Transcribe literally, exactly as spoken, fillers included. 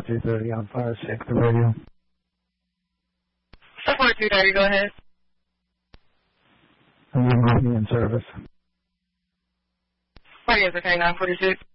two thirty on fire safety radio. four two thirty, go ahead. I'm going to be in service. What is it, nine forty-six?